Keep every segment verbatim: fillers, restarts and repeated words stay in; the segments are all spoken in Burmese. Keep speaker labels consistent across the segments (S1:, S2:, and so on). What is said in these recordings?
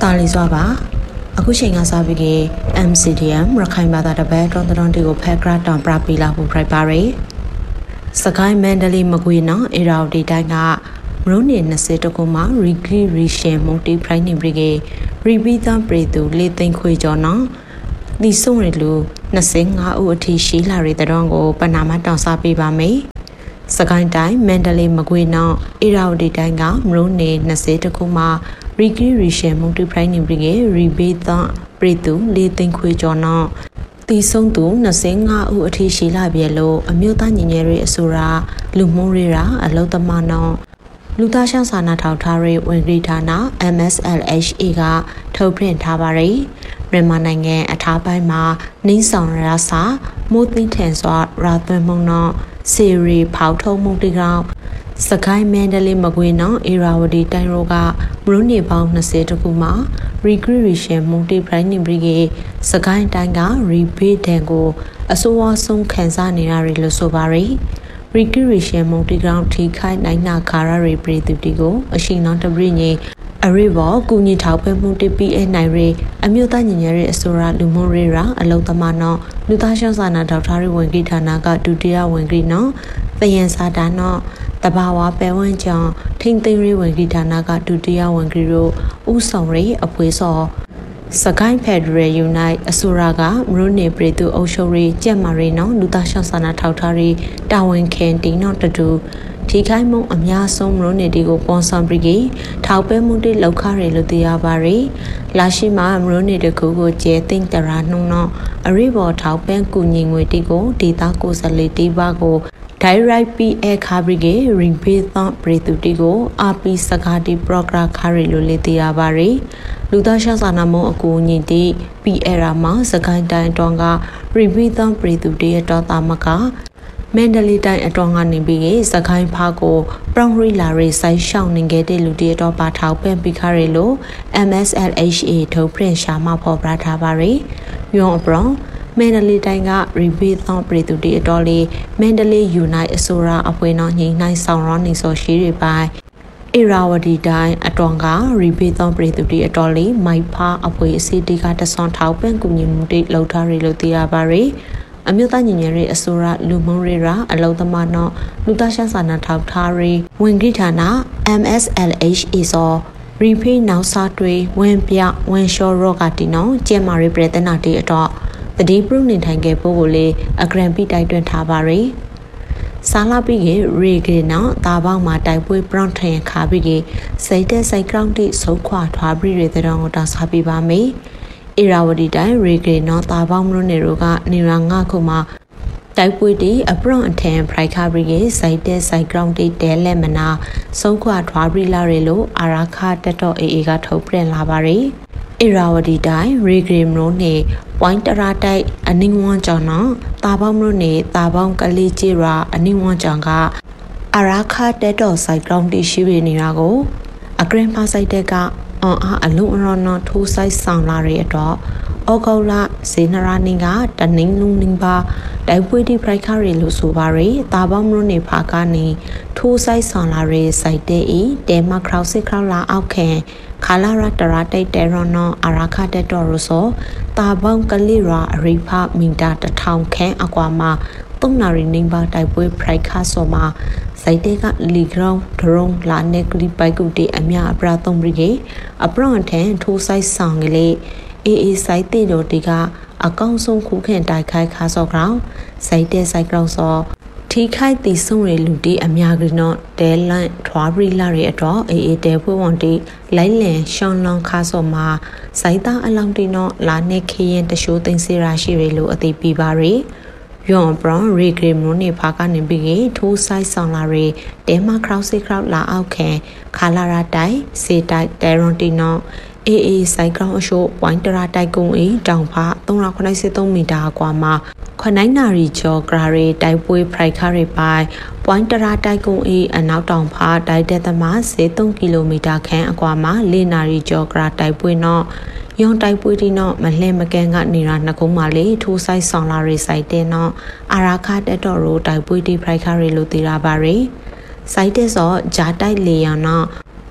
S1: တာလီစွာပါအခုချိန်ကစားပြီး M C D M ရခိုင်ဘာသာတပည့်တော်တော်တီကိုဖက်ဂရတောင်ပြပီလာဖို့ဖိုက်ပါရယ်စကိုင်းမန္တလေးမကွေနော်အေရာဒီတိုင်းကမရုံးနေနှစ်တကူမှာရီဂရီရီရှင်မုန်တီဖရိုင်းနေပြီကေရီပီသန်ပရီတူလေးသိန်းခွေကျော်နော်ဒီဆုံးရလူနှစ်ဆငါးဦးအထိရှိလာတဲ့တောင်ကိုပနာမတောင်စားပေးပါမယ်စကိုင်းတိုင်းမန္တလေးမကွေနော်အေရာဒီတိုင်းကမရုံးနေနှစ်တကူမှာရီဂရီရီရှင်မုန်တီဖရိုင်းနေပြီကေရီပီသန်ပရီတူလေးသိန်းခွေကျော်နော်တီဆုံးသူနှစ်ဆငါးဦးအထိရှိလာပြီလို့အမျိုးသားညီညွတ်ရေးအစိုးရလူမှုရေးရာအလုံသမားနော်လူသားရှောင်းစာနာထောက်ထားရေးဝန်ကြီးဌာန M S L H A ကထုတ်ပြန်ထားပါရယ်မြန်မာနိုင်ငံအထားပိုင်းမှာနှင်းဆောင်ရစာမိုးသိထန်စွာရာသွင်းမှုနော်စီရီဖောက်ထုံးမှုတိကောင်စကိုင်းမန္တလေးမကွေးနော်အေရာဝတီတိုင်းရောကမရုံးနေပေါင်းနှစ်ဆတခုမှာရီဂရီရီရှင်မုန်တီပရိုင်းနေပြီကေစကိုင်းတိုင်းကရီဘေးတန်ကိုအစိုးအဆုံးခန်းစားနေတာတွေလို့ဆိုပါရယ်ရီဂရီရှင်မုန်တီကောင်ထိခိုက်နိုင်နာခါရရီပရိသူတီကိုအရှိန်နောက်တပြင်းကြီးအရိဘောကူညီထောက်ပံ့မှုတပီအနိုင်ရီအမျိုးသားညီညွတ်ရေးအစိုးရလူမှုရေးရာအလုံသမားနော်လူသားရှောင်းစာနာဒေါက်တာရီဝန်ကြီးဌာနကဒုတိယဝန်ကြီးနော်သယံစာတာနော်တဘာဝပဲဝန်းကြောင့်ထိန်သိမ်းရေးဝန်ကြီးဌာနကဒုတိယဝန်ကြီးတို့ဥဆောင်ရေးအဖွေးစော်စကိုင်းဖက်ဒရယ်ယူနိုက်အစိုးရကမရုံးနေပြည်သူအုပ်ချုပ်ရေးကြက်မာရီနော်လူသားရှောင်းစာနာထောက်ထားရေးတာဝန်ခံတင်နော်တတူထိခိုက်မှုအများဆုံးမရုံးနေတီကိုပွန်ဆန်ပရီထောက်ပဲမှုတွေလောက်ခရဲလို့သိရပါရယ်လာရှိမှာမရုံးနေတကူကိုကျဲသိမ့်တရာနှုံနော်အရိဘော်ထောက်ပံ့ကူညီငွေတီကိုဒေတာကိုစလေတီပါကိုDirect P A ခါဘရီကေရင်ဘေးသန့်ပရိသူတီကို R P စကားတီပရိုဂရခါရီလိုလေတီရပါရီလူသားရှောင်းစာနာမုံအကူညီတီ P A ရာမှာစကိုင်းတိုင်းတောင်ကရင်ဘေးသန့်ပရိသူတီရတော်တာမကမန္တလေးတိုင်းအတော်ကနေပြီးစကိုင်းဖားကိုပရောင်ရီလာရီဆိုင်ရှောင်းနေခဲ့တဲ့လူတီရတော်ပါထောက်ပံ့ပြီးခါရီလို M S L H A ထုတ်ပြန်ရှာမဖော်ပြထားပါရီယွန်အပရောမန္တလေးတိုင်းကရီဘေးသောပရိသူတီအတော်လေးမန္တလေးယူနိုက်အစိုးရအဖွဲ့နော်ညိနှိုင်းဆောင်ရောနေစောရှိတွေပိုင်းအေရာဝတီတိုင်းအတော်ကရီဘေးသောပရိသူတီအတော်လေးမိုက်ဖာအဖွဲ့အစည်းတီကတဆွန်ထောက်ပံ့ကူညီမှုတွေလှုပ်ထားရလို့သိရပါရယ်အမျိုးသားညီညွတ်ရေးအစိုးရလူမှုရေးရာအလုံသမားနော်လူသားရှောင်းစာနာထောက်ထားရေးဝန်ကြီးဌာန M S L H A စောရီဖေးနောက်စားတွေဝင်ပြဝင်လျှော်ရော့ကတီနော်ကျဲမာရီပြည်တနာတီအတော့တတိပရုနေထိုင်ခဲ့ဖို့ကိုလေအဂရန်ပိတိုက်တွန်းထားပါရယ်စာလာပြီးကရေကေနော်တာပေါင်းမှာတိုက်ပွဲပရောင်းထန်ခါပြီးကစိတ်တဲ့စိုက်ကောင်းတိစုခွာထွားပြီးရတဲ့တောင်ကိုတာစားပြပါမယ်အေရာဝတီတိုင်းရေကေနော်တာပေါင်းမလို့နေတို့ကနေရာငါခုမှာတိုက်ပွဲတီအပရောင်းအထန်ဖရိုက်ခါပြီးကစိတ်တဲ့စိုက်ကောင်းတိတဲလက်မနာစုခွာထွားပြီးလာရလို့အာရာခတက်တော့အေအေကထုတ်ပြန်လာပါရယ်အေရာဝတီတိုင်းရေဂရီမရိုနေဝိုင်းတရာတိုက်အနင်းဝွန်ကြောင့်နော်တာပေါင်းမလို့နေတာပေါင်းကလေးကြီးရာအနင်းဝွန်ကြောင့်ကအရာခတက်တော့စိုက်ကောင်းတီရှိရနေတာကိုအဂရန်ဖာစိုက်တဲ့ကအွန်အားအလုံးအရောနော်ထိုးဆိုင်ဆောင်လာရတော့ဩဂုတ်လဇေနရာနင်းကတနင်းလုံးနင်းပါတိုက်ပွဲတိဖရိုက်ခါရီလို့ဆိုပါရယ်တာပေါင်းမလို့နေဖာကနေထိုးဆိုင်ဆောင်လာရစိုက်တဲ့ဤတဲမခရောက်စစ်ခရောက်လာအောက်ခံခါလာရတရာတိတ်တဲရောနော်အရာခတက်တော်ရဆိုတာပေါင်းကလေးရာအရိဖမီတာတစ်ထောင်ခန့်အကွာမှာသုံးနာရီနေပါတိုက်ပွဲဖရိုက်ခါဆိုမှာစိုက်တဲ့ကလီဂရောင်းဒရုန်းလာနေကလီပိုက်ကုတီအမြအပရာသုံးပြီးကအပရောင်းထန်ထိုးဆိုင်ဆောင်ကလေးအေးအေးစိုက်တဲ့တို့တီကအကောင့်ဆုံးခုခင်တိုက်ခိုက်ခါစောကောင်စိုက်တဲ့စိုက်ကောင်စောထိခိုက်တီဆုံးရလူတီအများကြီးတော့တဲလန့်ထွားပြီးလာရဲ့တော့အေးအေးတဲဖွဝန်တီလိုက်လန်ရှောင်းလောင်းခါစောမှာစိုက်သားအလောင်းတီတော့လာနေခရင်တရှိုးသိမ်းစေရာရှိရလို့အသိပြပါရယ်ယွန်ဘရောင်းရီဂရီမရိုနေဖာကနေပြီးထိုးဆိုင်ဆောင်လာရတဲမခရောက်စစ်ခရောက်လာအောက်ခံခါလာရတိုက်စေတိုက်တဲရွန်တီနော်အေးအေးစိုက်ကောင်းအရှို့ဝိုင်းတရာတိုက်ကုန်းအေးတောင်ဖာသုံးရာခုနှစ်သုံးမီတာကွာမှာခနိုင်နာရီကျော်ဂရာရီတိုက်ပွဲဖရိုက်ခါရီပိုင်ပွိုင်းတရာတိုက်ကုန်းအေးအနောက်တောင်ဖာတိုက်တဲ့သမားစေသုံးကီလိုမီတာခန့်အကွာမှာလေးနာရီကျော်ဂရာတိုက်ပွဲနော်ယွန်တိုက်ပွဲတီနော်မလှဲမကန်းကနေရာနှစ်ကုန်းမှာလေထိုးဆိုင်ဆောင်လာရီစိုက်တဲ့နော်အာရာခတက်တော်ရိုတိုက်ပွဲတီဖရိုက်ခါရီလို့သိရပါရယ်စိုက်တဲ့စောဂျာတိုက်လေယာနော်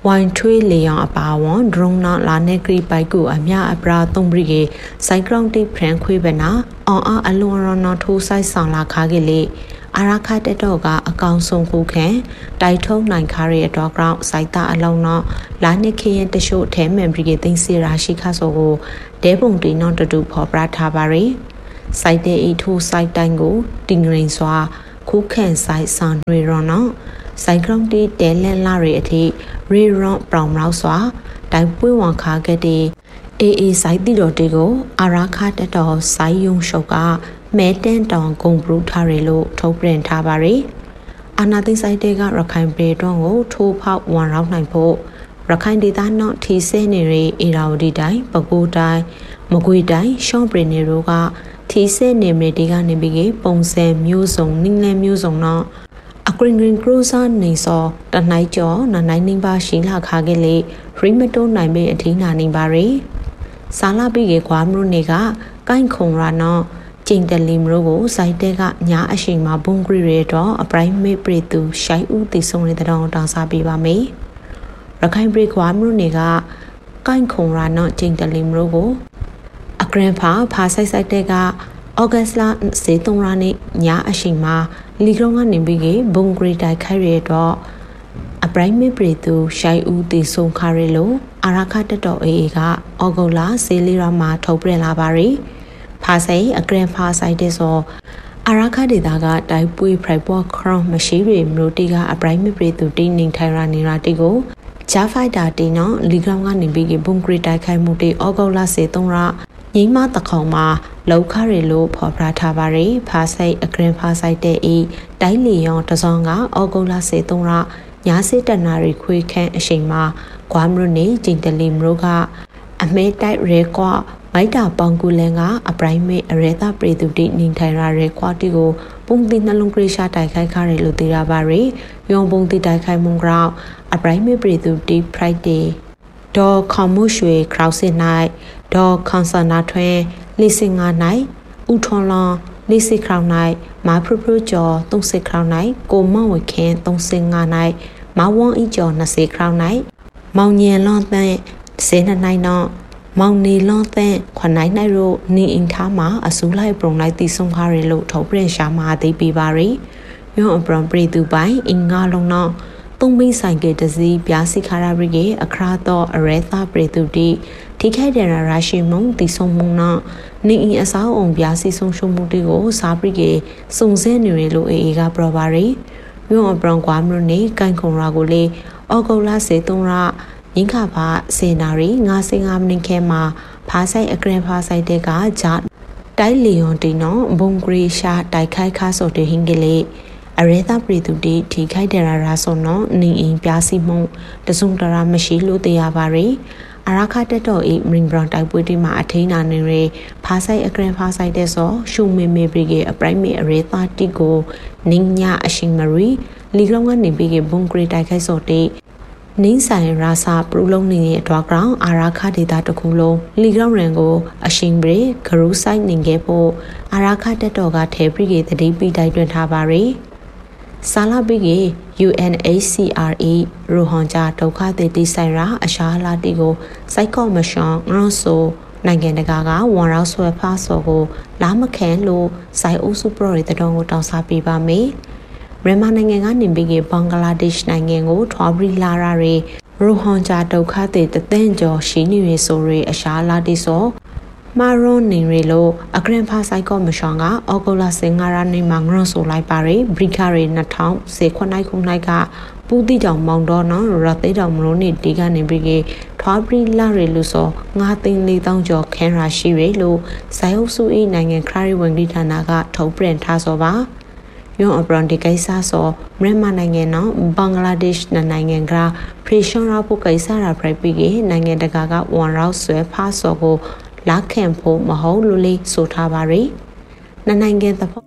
S1: ဝိုင်ထွေးလေယောင်အပါဝန်ဒရုန်းနာလာနေကရီပိုက်ကိုအမြအပရာသုံးပရိကေစိုက်ကလောင်တိဖရန်ခွေးပဲနာအောင်အားအလွန်ရောနော်ထိုးဆိုင်ဆောင်လာခါကလေးအာရခတက်တော့ကအကောင်ဆုံးခုခဲတိုက်ထုံးနိုင်ခါရဲ့တော့ကောင်စိုက်တာအလုံးနော်လာနေခရင်တရှို့ထဲမန်ပရိကေသိန်းစီရာရှိခါဆိုကိုဒဲပုံတီနော်တူဖော်ပြထားပါရီစိုက်တဲ့ဤထိုးစိုက်တိုင်းကိုတင်ငရင်စွာခုခန့်ဆိုင်ဆောင်တွေရောနော်စိုက်ကလောင်တိတဲလန်လာရဲ့အထိရီရွန်ပရောင်လောက်စွာတိုင်ပွေးဝန်ခါကတဲ့အေးအေးစိုက်တိတော်တေကိုအာရခတက်တော်စိုက်ယုံရှုပ်ကမဲတန်တောင်ဂုံပရူထားရလို့ထုတ်ပြန်ထားပါရီအာနာသိစိုက်တဲ့ကရခိုင်ပြည်တော်ကိုထိုးဖောက်ဝန်ရောက်နိုင်ဖို့ရခိုင်ဒေသနော်ထီဆဲနေရီအေရာဝတီတိုင်းပဲခူးတိုင်းမကွေးတိုင်းရှောင်းပရင်နေတို့ကထီဆဲနေမီဒီကနေပြီးပုံစံမျိုးစုံနင်းလဲမျိုးစုံနော်အကရင်ဂရင်ကရူဆာနေစောတနိုင်ကျော်နနိုင်နေပါရှိလာခါကလေးရီမတိုးနိုင်ပေအထင်းနာနေပါရီစာလာပြီးကကွာမလို့နေကကိုင်းခုံရာနော်ကျင်းတလီမလို့ကိုစိုက်တဲ့ကညာအရှိန်မှာဘုံဂရီရတော့အပရိုင်မေပရီတူရှိုင်ဦးတည်ဆုံးနေတဲ့တောင်တောင်စားပေးပါမယ်ရခိုင်ပြည်ကွာမလို့နေကကိုင်းခုံရာနော်ကျင်းတလီမလို့ကိုအဂရန်ဖာဖာဆိုင်ဆိုင်တဲ့ကဩဂတ်စ်လစေတုံရာနေညာအရှိန်မှာလီဂရုံကနေပြီးကဘုံဂရီတိုက်ခိုက်ရတော့အပရိုင်မေပရီတူရှိုင်ဦးတည်ဆုံးခါရလို့အာရခတက်တော်အေးကဩဂုတ်လစေလီရာမှာထုတ်ပြန်လာပါရီဖာဆိုင်အဂရန်ဖာဆိုင်တဲ့ဆိုအာရခဒေတာကတိုက်ပွေးဖရိုက်ပွားခရော့မရှိရီမလို့တီကအပရိုင်မေပရီတူတင်းနေထိုင်ရာနေရာတီကိုဂျာဖိုက်တာတီနော်လီဂရုံကနေပြီးကဘုံဂရီတိုက်ခိုက်မှုတီဩဂုတ်လစေတုံရာညီမတခေါင်မှာလောက်ခရလို့ဖော်ပြထားပါရီဖာဆိုင်အဂရန်ဖာဆိုင်တဲ့ဤတိုင်းလီယောင်တစောင်းကဩဂုတ်လစေတုံရာညာစစ်တနာရီခွေခန့်အချိန်မှာကွာမလို့နေကျင်းတလီမလို့ကအမဲတိုက်ရဲကွာမိုက်တာပေါင်ကူလန်ကအပရိုင်မေအရဲတာပရိသူတိနေထိုင်ရရဲကွာတီကိုပုံတိနှလုံးကရိရှာတိုက်ခိုက်ခရလို့သိရပါရီယုံပုံတိတိုက်ခိုက်မှုကြောင့်အပရိုင်မေပရိသူတိဖရိုက်ဒေးဒေါ်ခေါမှုရွှေခရောက်စစ်နိုင်ဒေါ်ခွန်ဆာနာထွန်းလီစင်ငါနိုင်ဦးထွန်လွန်လီစီခရောင်းနိုင်မာဖရဖရကျော်သုံးစစ်ခရောင်းနိုင်ကိုမောင်ဝခင်သုံးစင်ငါနိုင်မဝွန်အီကျော်နှစ်စစ်ခရောင်းနိုင်မောင်ညင်လွန်တဲ့စေနနိုင်တော့မောင်နေလွန်တဲ့ခွန်နိုင်နိုင်တို့နေအင်ထားမှာအစူးလိုက်ပရုံလိုက်တီဆုံခါရလို့ထုတ်ပြန်ရှာမှာသိပြပါရီယွန်အပရံပရီသူပိုင်အင်္ဂါလုံးတော့သုံးဘိဆိုင်ကတစီပြားစီခါရရီကေအခရာတော့အရဲသာပရီသူတိထိခိုက်တဲ့ရာရှိမုံတီဆုံမုံနော်နေအင်အစားအောင်ပြားစီဆုံရှုံမှုတွေကိုစားပရီကေစုံစဲနေရလို့အေအေကပရပါရီယွန်အပရံကွာမလို့နေကန်ခုံရာကိုလေဩဂုတ်လစေတုံးရရင်းခါပါစေနာရီငါးစိငါးမိနစ်ခဲမှာဖားဆိုင်အဂရန်ဖားဆိုင်တဲ့ကဂျာတိုက်လီယွန်တီနော်ဘုံဂရီရှာတိုက်ခိုက်ခါဆိုတဲ့ဟင်ကလေးအရဲသာပရိသူတီထိခိုက်တဲ့ရာဆိုနော်နေအင်ပြားစီမှုတစုံတရာမရှိလို့တရားပါရီအရာခတက်တော်ဤမရင်ဘရောင်တိုက်ပွဲတီမှာအထိန်းနာနေရဖားဆိုင်အဂရန်ဖားဆိုင်တဲ့ဆိုရှုံမေမေပရိကေအပရိုင်မေအရဲသာတီကိုနင်းညာအရှင်မရီလီဂလောင်းကနေပြီးကဘုံဂရီတိုက်ခိုက်ဆိုတဲ့နင်းဆိုင်ရာစာပရူလုံးနေတဲ့အတွက်ကြောင့်အာရခဒေတာတစ်ခုလုံးလီဂရောင်းရန်ကိုအရှင်ဘရေဂရူဆိုင်နေခဲ့ဖို့အာရခတက်တော်ကထဲပရိကေတတိပိတိုက်တွင်ထားပါရီဆာလာပိကေ ယူ အန် အိတ် စီ အာ အီ ရူဟွန်ဂျာဒုက္ခသည်တိဆိုင်ရာအရှာလာတီကိုစိုက်ကော့မရှွန်ငရွန်ဆိုနိုင်ငံတကာကဝန်ရောက်ဆွဲဖားစော်ကိုလာမခံလို့စိုက်အုပ်စုပရော်ရီတတော်ကိုတောင်းစားပေးပါမယ်မြန်မာနိုင်ငံကနေပြီးကဘင်္ဂလားဒေ့ရှ်နိုင်ငံကိုထွားပြီးလာရတဲ့ရူဟွန်ဂျာဒုက္ခသည်တသန်းကျော်ရှိနေရဆိုရအရှာလာတိဆိုမာရွန်နေရလို့အဂရန်ဖာဆိုင်ကောမရှင်ကအော်ဂိုလာစင်ငါရနေမှာငရွန်ဆိုလိုက်ပါရဘရိခရီနှစ်ထောင်စေခွနိုင်ခုနိုင်ကပူတီတောင်မောင်တော်နော်ရသေးတောင်မလို့နေဒီကနေပြီးကထွားပြီးလာရလို့ဆိုငါသိန်းလေးတောင်ကျော်ခန်းရာရှိရလို့ဇိုင်အုပ်စု၏နိုင်ငံခရီးဝင်ဒီဌာနကထုတ်ပြန်ထားဆိုပါယွန်အပရန်ဒီကိစ္စဆိုမြန်မာနိုင်ငံနော်ဘင်္ဂလားဒေ့ရှ်နိုင်ငံကပရီရှွန်ရာဖို့ကိစ္စရာပြပြကနိုင်ငံတကာကဝန်ရောက်ဆွဲဖားစောကိုလာခံဖို့မဟုတ်လို့လေဆိုထားပါရီနိုင်ငံသဘော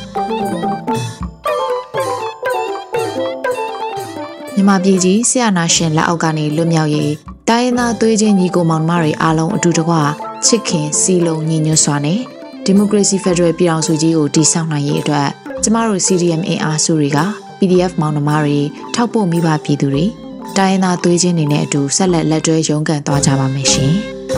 S2: မြန်မာပြည်ကြီးဆရာနာရှင်လက်အောက်ကနေလွတ်မြောက်ရေးတိုင်းရင်းသားသွေးချင်းညီကိုမောင်နှမတွေအားလုံးအတူတကွချစ်ခင်စီလုံးညီညွတ်စွာနဲ့ဒီမိုကရေစီဖက်ဒရယ်ပြည်ထောင်စုကြီးကိုတည်ဆောက်နိုင်ရေးအတွက်ကျမတို့ စီ ဒီ အမ် အင်အားစုတွေက ပီ ဒီ အက်ဖ် မောင်နှမတွေထောက်ပို့မိဘပြည်သူတွေတိုင်းရင်းသားသွေးချင်းတွေနဲ့အတူဆက်လက်လက်တွဲရုန်းကန်သွားကြပါမယ်ရှင်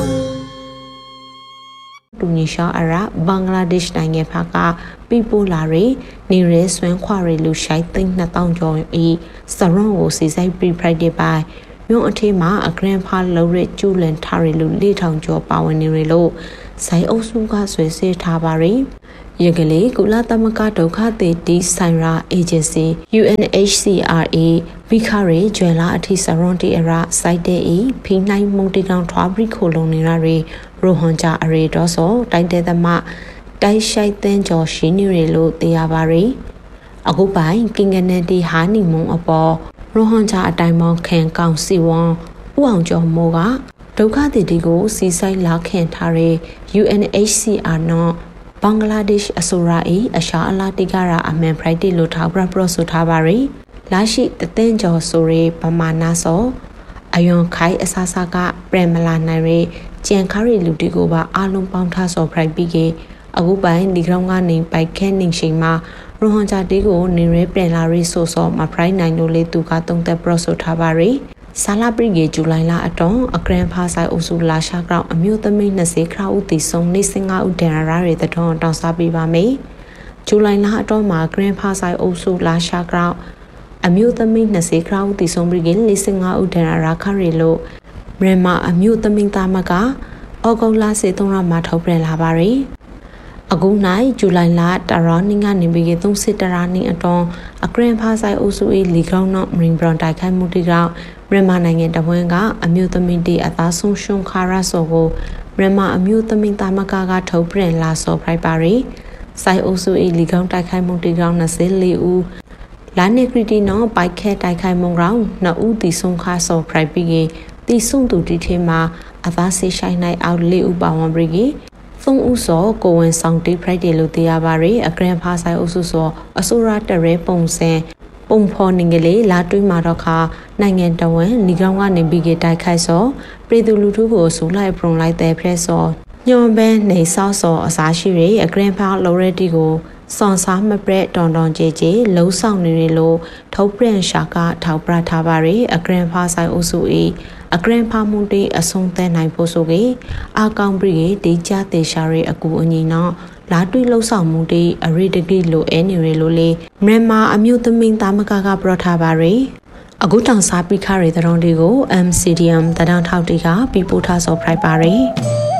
S1: တူနီရှာအရာဘင်္ဂလားဒေ့ရှ်နိုင်ငံဖက်ကပီပိုလာရီနေရဲဆွမ်းခွာရီလူရှိုက်သိန်းနှစ်ထောင်ကျော်ဤစရွန်ကိုစီဆိုင်ပရီဖရိုက်ဒေးပိုင်းမြို့အထေးမှာအဂရန်ဖာလော်ရစ်ကျူလန်ထားရီလူလေးထောင်ကျော်ပါဝင်နေရလို့ဆိုင်အုပ်စုကဆွေးဆေးထားပါရီရကလေးကုလသမဂ္ဂဒုက္ခသည်တီဆိုင်ရာအေဂျင်စီ U N H C R A ဘီခါရီကျွဲလာအထိစရွန်တီအရာစိုက်တဲ့ဤဖိနိုင်မုန်တီကောင်ထွားပြီးခိုလုံနေရရီရိုဟွန်ဂျာအရေတော်ဆိုတိုင်းတဲ့သမတိုက်ရှိုက်တဲ့ကျော်ရှိနေရလို့သိရပါရီအခုပိုင်းကင်ကနေတီဟာနီမုံအပေါ်ရိုဟွန်ဂျာအတိုင်းမောင်းခံကောင်စီဝွန်ဥအောင်ကျော်မိုးကဒုက္ခသည်တွေကိုစီဆိုင်လာခင်ထားတဲ့ U N H C R နော်ဘင်္ဂလားဒေ့ရှ်အစိုးရ၏အရှာအလားတိကရာအမန်ဖရိုက်တီလို့ထောက်ပြပရောဆိုထားပါရီလာရှိတတဲ့ကျော်ဆိုရဲပမာဏဆိုအယွန်ခိုင်အဆာဆာကပြန်မလာနိုင်ရဲကျန်ခါရီလူတီကိုပါအလုံးပေါင်းထားစော်ဖရိုက်ပြီးကအခုပိုင်းဒီကောင်ကနေပိုက်ခဲနေချိန်မှာရိုဟွန်ဂျာတီကိုနေရဲပြန်လာရီဆိုစော်မဖရိုက်နိုင်လို့လေသူကတုံးသက်ပရောဆိုထားပါရီဆာလာပရီဂေဇူလိုင်လအတောအဂရန်ဖာဆိုင်အုပ်စုလာရှာကောင်အမျိုးသမီးနှစ်ခရာဦးတီဆုံးနေစင်ငါဦးဒန်ရာရဲတတော်တောင်းစားပေးပါမယ်ဇူလိုင်လအတောမှာဂရန်ဖာဆိုင်အုပ်စုလာရှာကောင်အမျိုးသမီးနှစ်ခရာဦးတီဆုံးပရီဂေနေစင်ငါဦးဒန်ရာခရီလို့မြန်မာအမျိုးသမီးသားမကအော်ဂုတ်လစေသုံးရမှာထုတ်ပြန်လာပါရီအခု၌ဇူလိုင်လတရောနင်းကနေပြီးသုံးစစ်တရာနင်းအတောအဂရန်ဖာဆိုင်အုပ်စု၏လီကောင်နော်မရင်ဘရွန်တိုက်ခိုက်မှုတီကောင်မြန်မာနိုင်ငံတဝန်းကအမျိုးသမီးတီအသားဆုံးရှုံခါရဆိုကိုမြန်မာအမျိုးသမီးသားမကကထုတ်ပြန်လာစော်ဖရိုက်ပါရီဆိုင်အုပ်စု၏လီကောင်တိုက်ခိုက်မှုတီကောင်၂၄ဦးလာနေခရီတီနော်ပိုက်ခဲတိုက်ခိုက်မှုကောင်နှစ်ဦးတီဆုံးခါစော်ဖရိုက်ပြီးတီဆုံးသူတီထဲမှာအသားဆေးဆိုင်နိုင်အောက်၄ဦးပါဝင်ပြီးသုံးဦးစောကိုဝင်ဆောင်တီဖရိုက်တယ်လို့သိရပါရီအဂရန်ဖာဆိုင်အုပ်စုစောအစိုးရတရဲပုံစံပုံဖော်နေကလေးလာတွေးမှာတော့ခါနိုင်ငံတဝန်လီကောင်ကနေပြီးကတိုက်ခိုက်စောပြည်သူလူထုကိုဆူလိုက်ပရုံလိုက်တဲ့ဖရက်စောညွန်ဘဲနေဆောက်စောအစားရှိရအဂရန်ဖာလော်ရတီကိုစွန်စားမပရက်တွန်တွန်ကြဲကြဲလှုံးဆောင်နေရလို့ထုတ်ပြန်ရှာကထောက်ပြထားပါရီအဂရန်ဖာဆိုင်အုပ်စု၏အဂရန်ဖာမွန်တီအဆုံးသဲနိုင်ဖို့ဆိုကေအာကောင်ပရီတေချာတေရှာရီအကူအညီနော်လာတွေ့လှုပ်ဆောင်မှုတေအရိတကိလိုအဲနေရလို့လေမြန်မာအမျိုးသမီးသားမကကပရထားပါရီအခုတောင်စားပိခါရီတရုံဒီကို M C D M တဒန်းထောက်တီကပြပို့ထားစော်ဖရိုက်ပါရီ